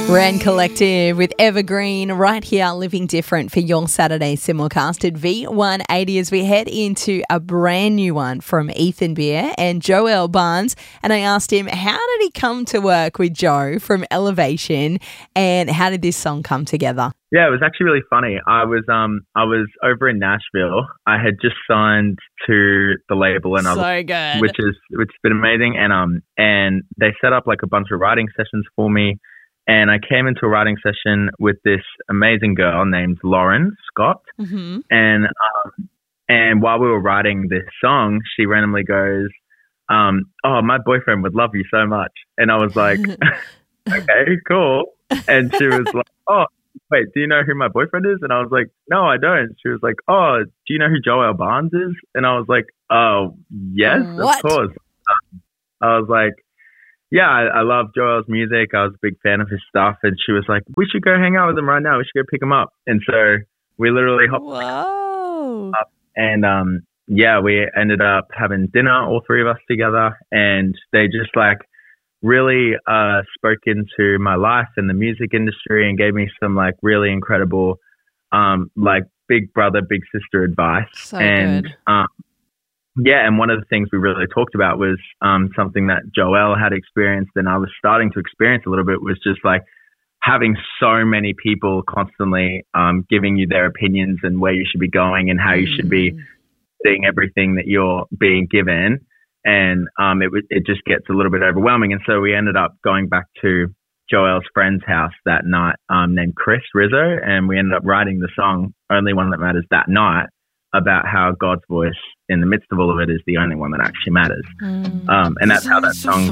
Rand Collective with Evergreen right here, Living Different for your Saturday simulcast at V180 as we head into a brand new one from Ethan Beer and Joel Barnes. And I asked him, how did he come to work with Joe from Elevation and how did this song come together? Yeah, it was actually really funny. I was over in Nashville. I had just signed to the label and good. which has been amazing. And they set up like a bunch of writing sessions for me. And I came into a writing session with this amazing girl named Lauren Scott. Mm-hmm. And while we were writing this song, she randomly goes, "Oh, my boyfriend would love you so much." And I was like, "Okay, cool." And she was like, "Oh, wait, do you know who my boyfriend is?" And I was like, "No, I don't." She was like, "Oh, do you know who Joel Barnes is?" And I was like, "Oh, yes, What? of course." I was like, yeah, I love Joel's music. I was a big fan of his stuff. And she was like, we should go hang out with him right now. We should go pick him up. And so we literally hopped up. And we ended up having dinner, all three of us together. And they just like really spoke into my life and the music industry and gave me some like really incredible like big brother, big sister advice. So good. And one of the things we really talked about was something that Joel had experienced and I was starting to experience a little bit was just like having so many people constantly giving you their opinions and where you should be going and how you should be seeing everything that you're being given. And it just gets a little bit overwhelming. And so we ended up going back to Joel's friend's house that night named Chris Rizzo. And we ended up writing the song, Only One That Matters, that night, about how God's voice in the midst of all of it is the only one that actually matters. And that's how that song